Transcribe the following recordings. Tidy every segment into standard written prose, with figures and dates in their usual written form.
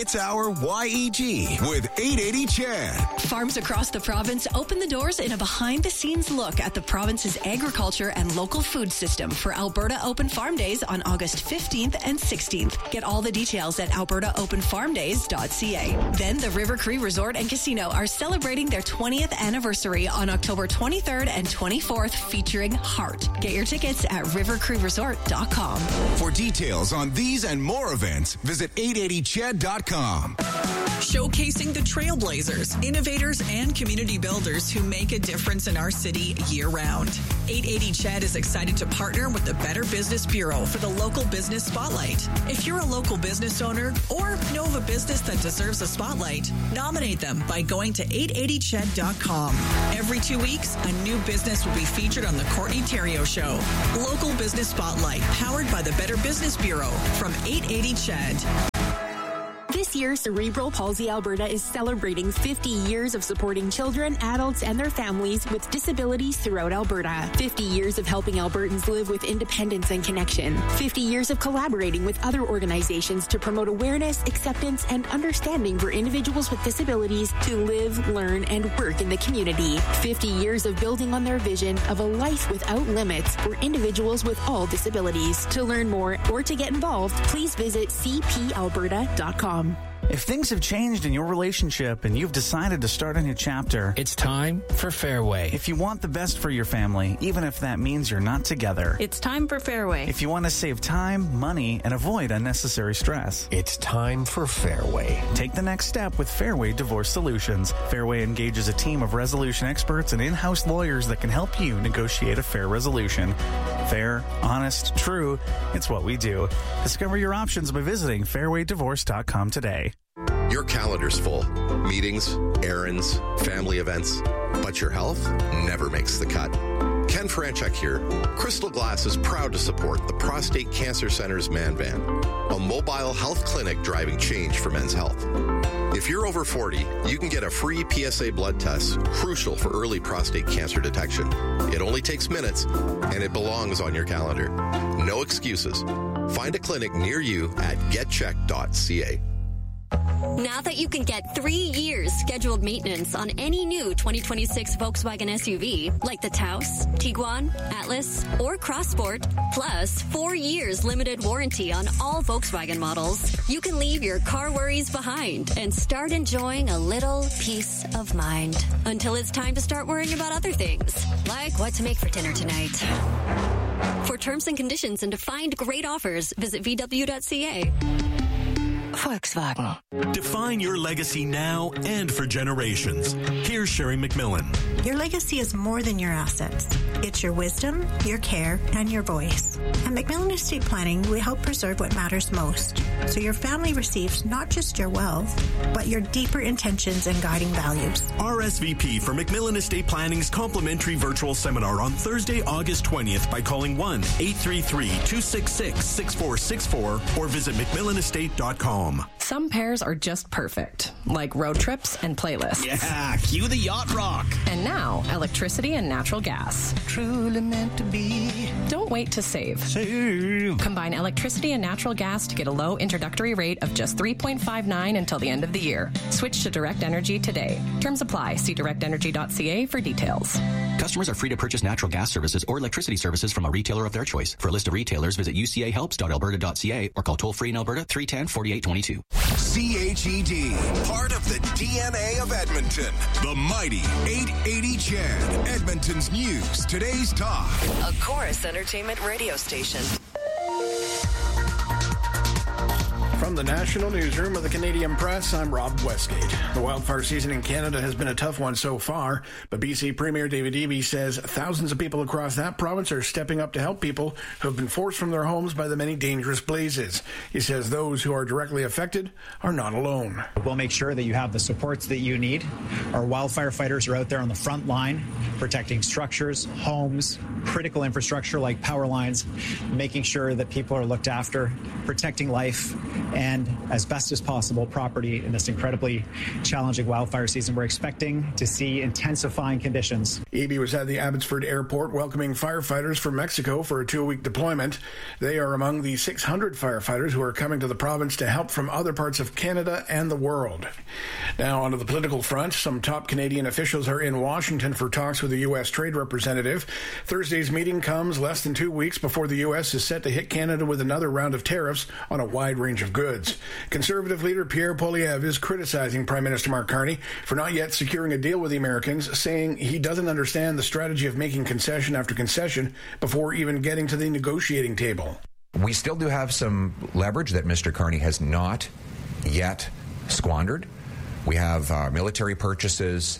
It's Our YEG with 880 Chad. Farms across the province open the doors in a behind-the-scenes look at the province's agriculture and local food system for Alberta Open Farm Days on August 15th and 16th. Get all the details at albertaopenfarmdays.ca. Then the River Cree Resort and Casino are celebrating their 20th anniversary on October 23rd and 24th, featuring Heart. Get your tickets at rivercreeresort.com. For details on these and more events, visit 880ched.com. Showcasing the trailblazers, innovators, and community builders who make a difference in our city year-round. 880 Ched is excited to partner with the Better Business Bureau for the Local Business Spotlight. If you're a local business owner or know of a business that deserves a spotlight, nominate them by going to 880ched.com. Every 2 weeks, a new business will be featured on the Courtney Theriault Show. Local Business Spotlight, powered by the Better Business Bureau from 880 Ched. This year, Cerebral Palsy Alberta is celebrating 50 years of supporting children, adults, and their families with disabilities throughout Alberta. 50 years of helping Albertans live with independence and connection. 50 years of collaborating with other organizations to promote awareness, acceptance, and understanding for individuals with disabilities to live, learn, and work in the community. 50 years of building on their vision of a life without limits for individuals with all disabilities. To learn more or to get involved, please visit cpalberta.com. If things have changed in your relationship and you've decided to start a new chapter, it's time for Fairway. If you want the best for your family, even if that means you're not together, it's time for Fairway. If you want to save time, money, and avoid unnecessary stress, it's time for Fairway. Take the next step with Fairway Divorce Solutions. Fairway engages a team of resolution experts and in-house lawyers that can help you negotiate a fair resolution. Fair, honest, true, it's what we do. Discover your options by visiting fairwaydivorce.com today. Your calendar's full. Meetings, errands, family events. But your health never makes the cut. Ken Franchuk here. Crystal Glass is proud to support the Prostate Cancer Center's Man Van, a mobile health clinic driving change for men's health. If you're over 40, you can get a free PSA blood test, crucial for early prostate cancer detection. It only takes minutes, and it belongs on your calendar. No excuses. Find a clinic near you at getcheck.ca. Now that you can get 3 years scheduled maintenance on any new 2026 Volkswagen SUV, like the Taos, Tiguan, Atlas, or Crossport, plus 4 years limited warranty on all Volkswagen models, you can leave your car worries behind and start enjoying a little peace of mind. Until it's time to start worrying about other things, like what to make for dinner tonight. For terms and conditions and to find great offers, visit VW.ca. Volkswagen. Define your legacy now and for generations. Here's Sherry McMillan. Your legacy is more than your assets. It's your wisdom, your care, and your voice. At McMillan Estate Planning, we help preserve what matters most, so your family receives not just your wealth, but your deeper intentions and guiding values. RSVP for McMillan Estate Planning's complimentary virtual seminar on Thursday, August 20th by calling 1-833-266-6464 or visit McMillanestate.com. Some pairs are just perfect, like road trips and playlists. Yeah, cue the yacht rock. And now, electricity and natural gas. Truly meant to be. Don't wait to save. Combine electricity and natural gas to get a low introductory rate of just $3.59 until the end of the year. Switch to Direct Energy today. Terms apply. See directenergy.ca for details. Customers are free to purchase natural gas services or electricity services from a retailer of their choice. For a list of retailers, visit ucahelps.alberta.ca or call toll-free in Alberta 310-4822. CHED, part of the DNA of Edmonton. The mighty 880 Chad, Edmonton's news, today's talk. A Chorus Entertainment radio station. From the National Newsroom of the Canadian Press, I'm Rob Westgate. The wildfire season in Canada has been a tough one so far, but BC Premier David Eby says thousands of people across that province are stepping up to help people who have been forced from their homes by the many dangerous blazes. He says those who are directly affected are not alone. We'll make sure that you have the supports that you need. Our wildfire fighters are out there on the front line, protecting structures, homes, critical infrastructure like power lines, making sure that people are looked after, protecting life, and, as best as possible, property in this incredibly challenging wildfire season. We're expecting to see intensifying conditions. Eby was at the Abbotsford Airport welcoming firefighters from Mexico for a 2-week deployment. They are among the 600 firefighters who are coming to the province to help from other parts of Canada and the world. Now, onto the political front. Some top Canadian officials are in Washington for talks with the U.S. Trade Representative. Thursday's meeting comes less than 2 weeks before the U.S. is set to hit Canada with another round of tariffs on a wide range of goods. Conservative leader Pierre Poilievre is criticizing Prime Minister Mark Carney for not yet securing a deal with the Americans, saying he doesn't understand the strategy of making concession after concession before even getting to the negotiating table. We still do have some leverage that Mr. Carney has not yet squandered. We have military purchases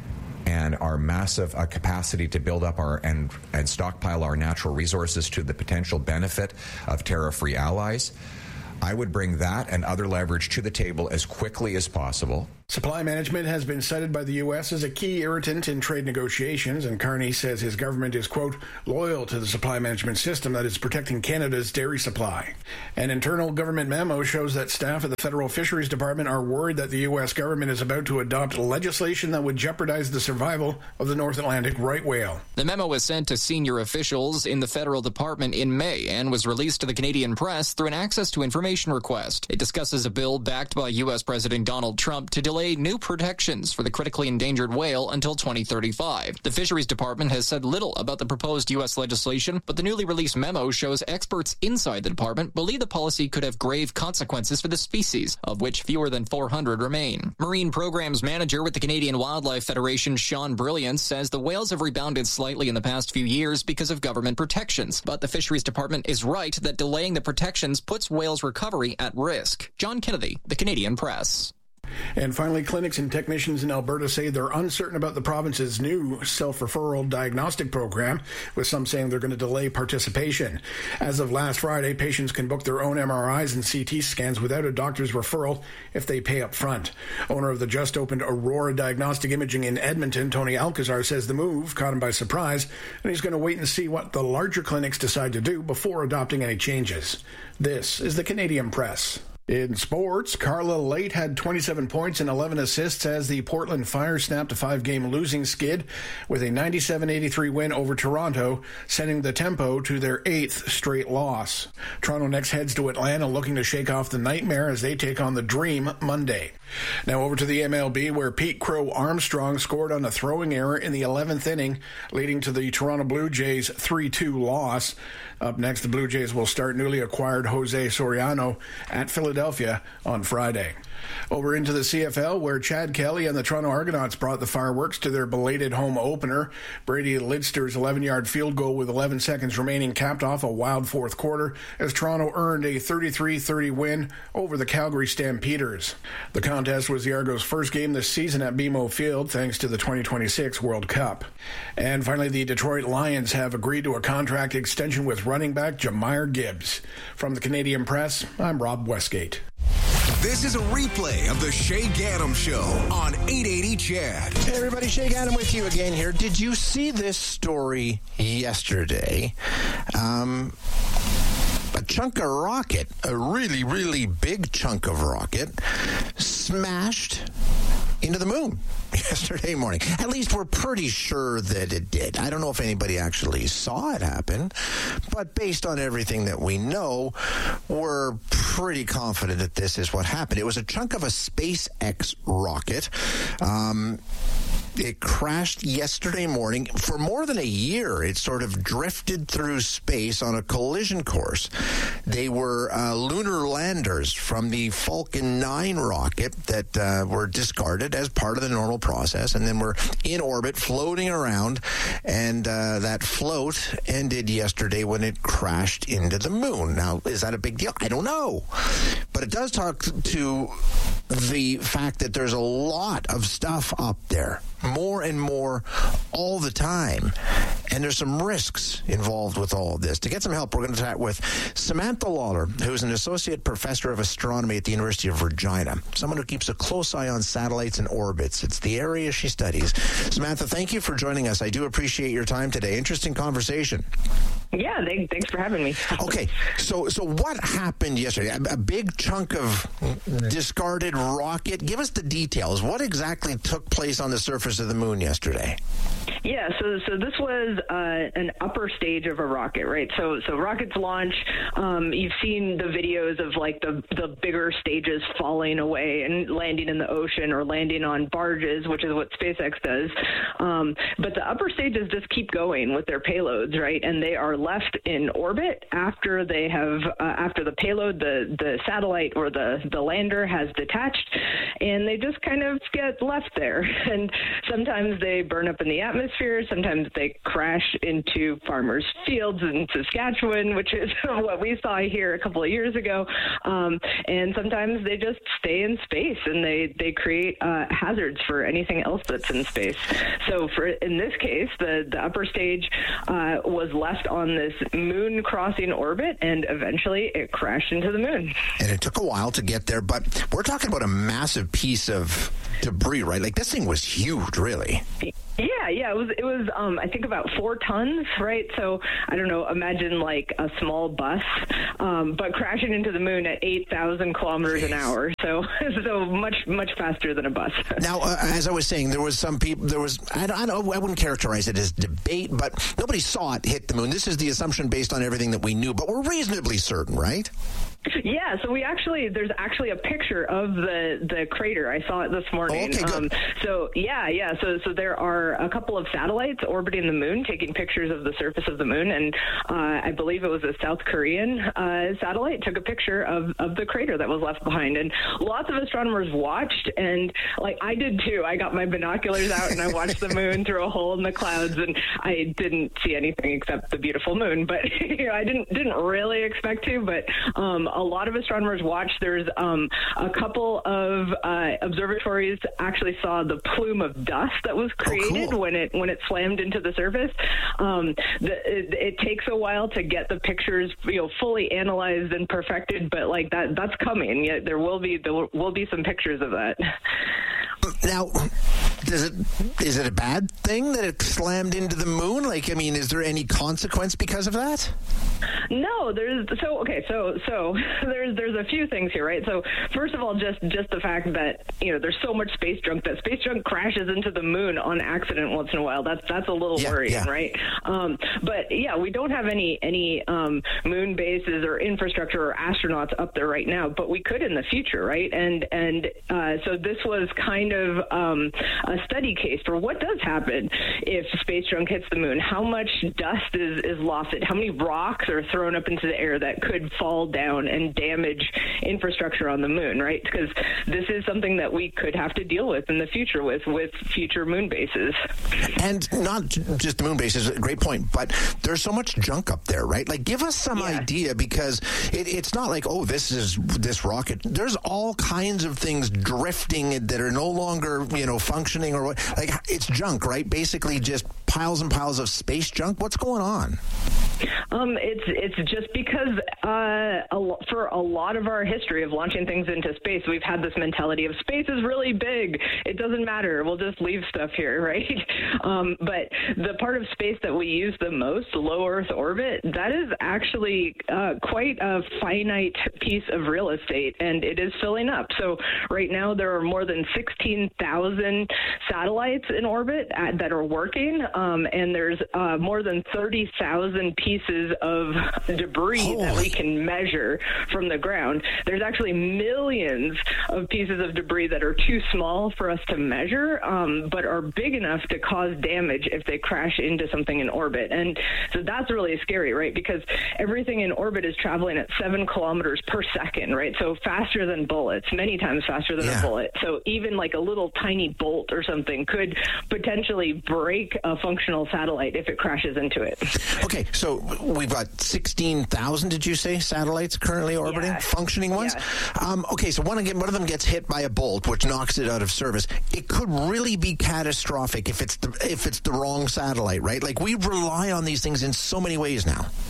and our massive capacity to build up and stockpile our natural resources to the potential benefit of tariff-free allies. I would bring that and other leverage to the table as quickly as possible. Supply management has been cited by the U.S. as a key irritant in trade negotiations, and Carney says his government is, quote, loyal to the supply management system that is protecting Canada's dairy supply. An internal government memo shows that staff at the Federal Fisheries Department are worried that the U.S. government is about to adopt legislation that would jeopardize the survival of the North Atlantic right whale. The memo was sent to senior officials in the federal department in May and was released to the Canadian press through an access to information request. It discusses a bill backed by U.S. President Donald Trump to delay new protections for the critically endangered whale until 2035. The Fisheries Department has said little about the proposed U.S. legislation, but the newly released memo shows experts inside the department believe the policy could have grave consequences for the species, of which fewer than 400 remain. Marine Programs Manager with the Canadian Wildlife Federation, Sean Brilliant, says the whales have rebounded slightly in the past few years because of government protections, but the Fisheries Department is right that delaying the protections puts whales' recovery at risk. John Kennedy, The Canadian Press. And finally, clinics and technicians in Alberta say they're uncertain about the province's new self-referral diagnostic program, with some saying they're going to delay participation. As of last Friday, patients can book their own MRIs and CT scans without a doctor's referral if they pay up front. Owner of the just-opened Aurora Diagnostic Imaging in Edmonton, Tony Alcazar, says the move caught him by surprise, and he's going to wait and see what the larger clinics decide to do before adopting any changes. This is the Canadian Press. In sports, Carla Late had 27 points and 11 assists as the Portland Fire snapped a 5-game losing skid with a 97-83 win over Toronto, sending the Tempo to their 8th straight loss. Toronto next heads to Atlanta looking to shake off the nightmare as they take on the Dream Monday. Now over to the MLB, where Pete Crow Armstrong scored on a throwing error in the 11th inning, leading to the Toronto Blue Jays' 3-2 loss. Up next, the Blue Jays will start newly acquired Jose Soriano at Philadelphia on Friday. Over into the CFL, where Chad Kelly and the Toronto Argonauts brought the fireworks to their belated home opener. Brady Lidster's 11-yard field goal with 11 seconds remaining capped off a wild fourth quarter as Toronto earned a 33-30 win over the Calgary Stampeders. The contest was the Argos' first game this season at BMO Field, thanks to the 2026 World Cup. And finally, the Detroit Lions have agreed to a contract extension with running back Jahmyr Gibbs. From the Canadian Press, I'm Rob Westgate. This is a replay of the Shay Gaddam Show on 880 Chad. Hey everybody, Shay Gaddam with you again here. Did you see this story yesterday? A chunk of rocket, a really, really big chunk of rocket, smashed into the moon yesterday morning. At least we're pretty sure that it did. I don't know if anybody actually saw it happen, but based on everything that we know, we're pretty confident that this is what happened. It was a chunk of a SpaceX rocket. It crashed yesterday morning. For more than a year, it sort of drifted through space on a collision course. They were lunar landers from the Falcon 9 rocket that were discarded as part of the normal process, and then were in orbit, floating around, and that float ended yesterday when it crashed into the moon. Now, is that a big deal? I don't know. But it does talk to the fact that there's a lot of stuff up there, more and more all the time, and there's some risks involved with all of this. To get some help, we're going to chat with Samantha Lawler, who's an associate professor of astronomy at the University of Regina, someone who keeps a close eye on satellites and orbits. It's the area she studies. Samantha, thank you for joining us. I do appreciate your time today. Interesting conversation. Yeah, thanks for having me. Okay, so what happened yesterday? A big chunk of discarded rocket. Give us the details. What exactly took place on the surface of the moon yesterday? Yeah, so this was an upper stage of a rocket, right? So rockets launch. You've seen the videos of like the bigger stages falling away and landing in the ocean or landing on barges, which is what SpaceX does. But the upper stages just keep going with their payloads, right? And they are left in orbit after they have after the payload, the satellite or the lander has detached, and they just kind of get left there. And sometimes they burn up in the atmosphere. Sometimes they crash into farmers' fields in Saskatchewan, which is what we saw here a couple of years ago. And sometimes they just stay in space, and they create hazards for anything else that's in space. So in this case, the upper stage was left on this moon crossing orbit, and eventually it crashed into the moon. And it took a while to get there, but we're talking about a massive piece of debris, right? Like, this thing was huge, really. Yeah, it was I think about 4 tons, right? So I don't know, imagine like a small bus, but crashing into the moon at 8,000 kilometers an hour. So much faster than a bus. Now, as I was saying, there was some people. I wouldn't characterize it as debate, but nobody saw it hit the moon. This is the assumption based on everything that we knew, but we're reasonably certain, right? Yeah, so there's actually a picture of the crater. I saw it this morning. Okay, good. So there are a couple of satellites orbiting the moon, taking pictures of the surface of the moon, and I believe it was a South Korean satellite took a picture of the crater that was left behind. And lots of astronomers watched, and like I did too. I got my binoculars out and I watched the moon through a hole in the clouds, and I didn't see anything except the beautiful moon. But I didn't really expect to, but a lot of astronomers watched. There's a couple of observatories actually saw the plume of dust that was created when it slammed into the surface. It takes a while to get the pictures, fully analyzed and perfected, but like that's coming. Yeah, there will be some pictures of that. Now, is it a bad thing that it slammed into the moon? Like, I mean, is there any consequence because of that? No, there's a few things here, right? So first of all, just the fact that there's so much space junk that space junk crashes into the moon on accident once in a while. That's a little worrying, right? But yeah, we don't have any moon bases or infrastructure or astronauts up there right now, but we could in the future, right? And so this was kind of a study case for what does happen if space junk hits the moon. How much dust is lost? How many rocks are thrown up into the air that could fall down and damage infrastructure on the moon, right? Because this is something that we could have to deal with in the future with future moon bases. And not just the moon bases, great point, but there's so much junk up there, right? Like, give us some idea, because it's not like, this rocket. There's all kinds of things drifting that are no longer, functioning or what. Like, it's junk, right? Basically just piles and piles of space junk. What's going on? It's just because for a lot of our history of launching things into space, we've had this mentality of space is really big. It doesn't matter. We'll just leave stuff here, right? But the part of space that we use the most, low Earth orbit, that is actually quite a finite piece of real estate, and it is filling up. So right now there are more than 16,000 satellites in orbit that are working, and there's more than 30,000 pieces of debris that we can measure from the ground. There's actually millions of pieces of debris that are too small for us to measure, but are big enough to cause damage if they crash into something in orbit. And so that's really scary, right? Because everything in orbit is traveling at 7 kilometers per second, right? So faster than bullets, many times faster than a bullet. So even like a little tiny bolt or something could potentially break a functional satellite if it crashes into it. Okay, so we've got 16,000, did you say, satellites currently orbiting, functioning ones? Okay, so one of them gets hit by a bolt, which knocks it out of service. It could really be catastrophic if it's the wrong satellite, right? Like, we rely on these things in so many ways now.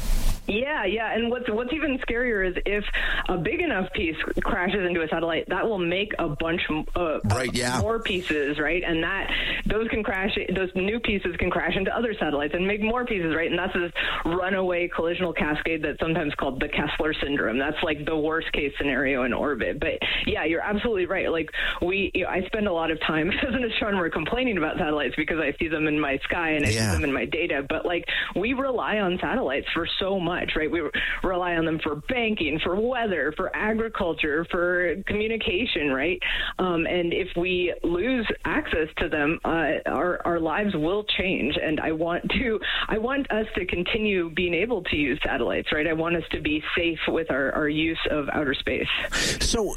Yeah, and what's even scarier is if a big enough piece crashes into a satellite, that will make a bunch more pieces, right? And those new pieces can crash into other satellites and make more pieces, right? And that's this runaway collisional cascade that's sometimes called the Kessler syndrome. That's like the worst case scenario in orbit. But yeah, you're absolutely right. Like I spend a lot of time as an astronomer complaining about satellites because I see them in my sky and I see them in my data. But like we rely on satellites for so much, right? We rely on them for banking, for weather, for agriculture, for communication, right? And if we lose access to them, our lives will change. And I want us to continue being able to use satellites, right? I want us to be safe with our use of outer space. So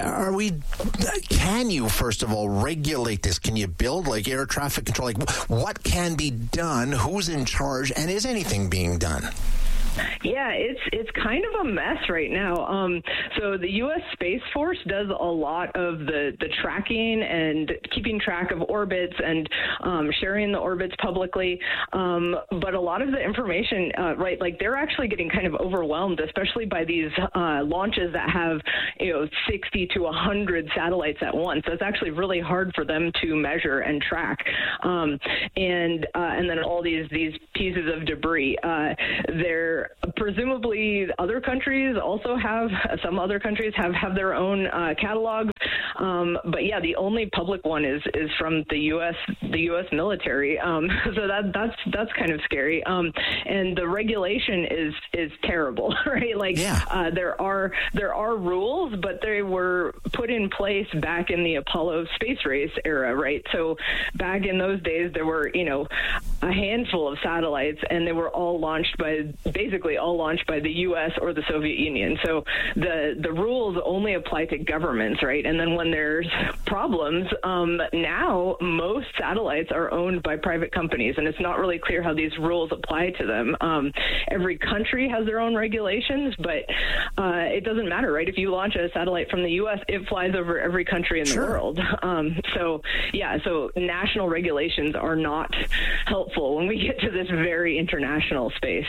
can you, first of all, regulate this? Can you build like air traffic control? Like what can be done? Who's in charge? And is anything being done? Yeah, it's kind of a mess right now. So the U.S. Space Force does a lot of the tracking and keeping track of orbits and sharing the orbits publicly. But a lot of the information, right, like they're actually getting kind of overwhelmed, especially by these launches that have 60 to 100 satellites at once. So it's actually really hard for them to measure and track. And then all these pieces of debris. They're presumably other countries also have have their own catalogs. But yeah, the only public one is from the U.S. military. So that's kind of scary. And the regulation is terrible, right? Like there are rules, but they were put in place back in the Apollo space race era, right? So back in those days, there were a handful of satellites, and they were all launched by the U.S. or the Soviet Union. So the rules only apply to governments, right? And then when there's problems, now most satellites are owned by private companies, and it's not really clear how these rules apply to them. Every country has their own regulations, but it doesn't matter, right? If you launch a satellite from the U.S., it flies over every country in the world. So national regulations are not helpful when we get to this very international space.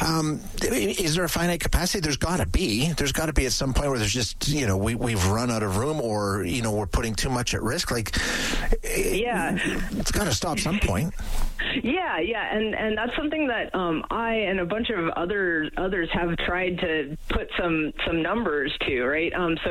Is there a finite capacity? There's got to be at some point where there's just, we've run out of room, or, we're putting too much at risk. Like, it's got to stop some point. Yeah. And that's something that I and a bunch of others have tried to put some numbers to, right?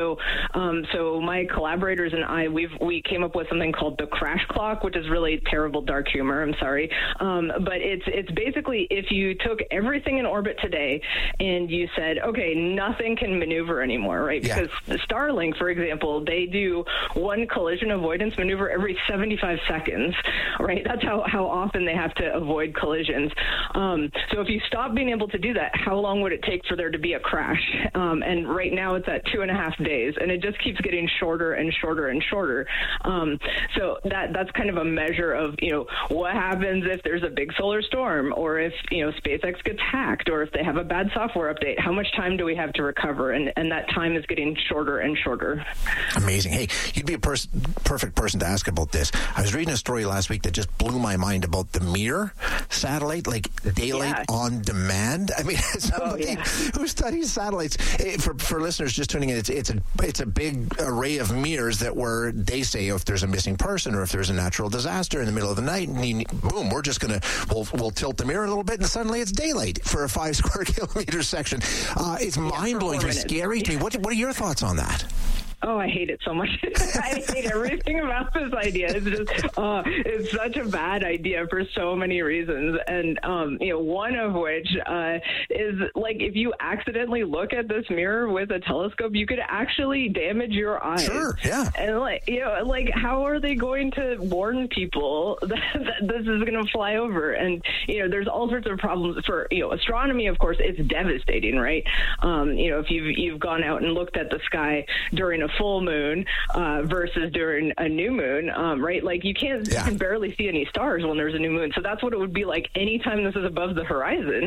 So my collaborators and I, we came up with something called the crash clock, which is really terrible dark humor. I'm sorry. But it's basically if you took everything in orbit today and you said, okay, nothing can maneuver anymore, right? Because Starlink, for example, they do one collision avoidance maneuver every 75 seconds, right? That's how often they have to avoid collisions. So if you stop being able to do that, how long would it take for there to be a crash? And right now it's at 2.5 days, and it just keeps getting shorter and shorter and shorter. So that's kind of a measure of, what happens if there's a big solar storm, or if, SpaceX gets hacked, or if they have a bad software update. How much time do we have to recover? And that time is getting shorter and shorter. Amazing. Hey, you'd be a perfect person to ask about this. I was reading a story last week that just blew my mind about the Mir satellite, like daylight on demand. I mean, somebody who studies satellites. For listeners just tuning in, it's a big array of mirrors they say if there's a missing person or if there's a natural disaster in the middle of the night, and boom, we're just we'll tilt the mirror a little bit, and suddenly it's daylight for a 5 square kilometer section. It's mind-blowing, scary to me. What are your thoughts on that? Oh, I hate it so much. I hate everything about this idea. It's just, it's such a bad idea for so many reasons. And, one of which is like if you accidentally look at this mirror with a telescope, you could actually damage your eyes. Sure, yeah. And how are they going to warn people that this is going to fly over? And, there's all sorts of problems for, astronomy, of course, it's devastating, right? If you've gone out and looked at the sky during a full moon versus during a new moon, right? Like you can barely see any stars when there's a new moon. So that's what it would be like anytime this is above the horizon.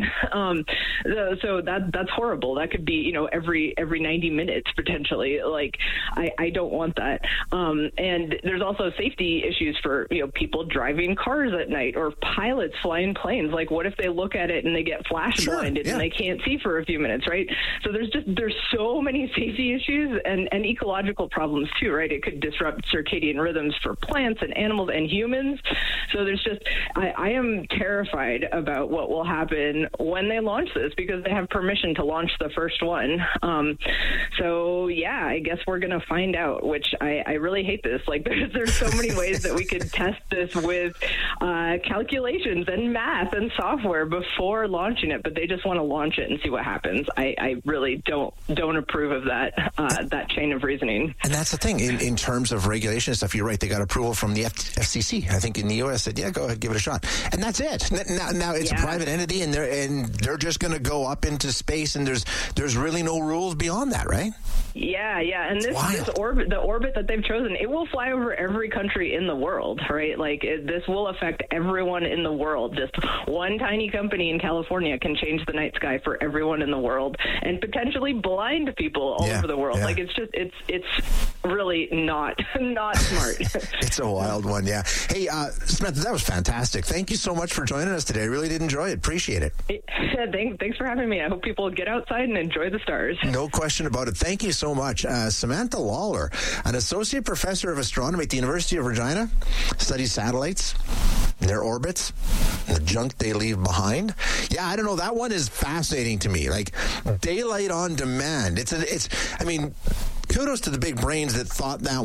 So that's horrible. That could be, every 90 minutes potentially. Like I don't want that. And there's also safety issues for, people driving cars at night or pilots flying planes. Like what if they look at it and they get flash blinded and they can't see for a few minutes, right? So there's so many safety issues and ecological problems too, right? It could disrupt circadian rhythms for plants and animals and humans. So there's I am terrified about what will happen when they launch this because they have permission to launch the first one. So yeah, I guess we're going to find out, which I really hate this. Like there's so many ways that we could test this with calculations and math and software before launching it, but they just want to launch it and see what happens. I really don't approve of that chain of reasoning. And that's the thing in terms of regulation and stuff. You're right. They got approval from the FCC. I think in the U.S. said, yeah, go ahead, give it a shot, and that's it. Now it's a private entity, and they're just going to go up into space, and there's really no rules beyond that, right? Yeah, and this orbit, the orbit that they've chosen, it will fly over every country in the world, right? Like this will affect everyone in the world. Just one tiny company in California can change the night sky for everyone in the world and potentially blind people all over the world. Yeah. Like it's really not smart. It's a wild one, yeah. Hey, Samantha, that was fantastic. Thank you so much for joining us today. I really did enjoy it. Appreciate it. Thanks for having me. I hope people get outside and enjoy the stars. No question about it. Thank you so much. Samantha Lawler, an associate professor of astronomy at the University of Regina, studies satellites, their orbits, the junk they leave behind. Yeah, I don't know. That one is fascinating to me. Like daylight on demand. Kudos to the big brains that thought that